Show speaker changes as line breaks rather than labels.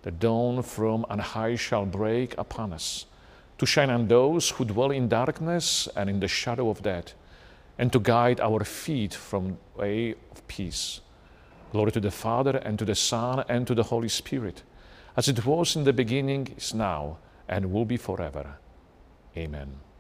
The dawn from on high shall break upon us, to shine on those who dwell in darkness and in the shadow of death, and to guide our feet from the way of peace. Glory to the Father, and to the Son, and to the Holy Spirit, as it was in the beginning, is now, and will be forever. Amen.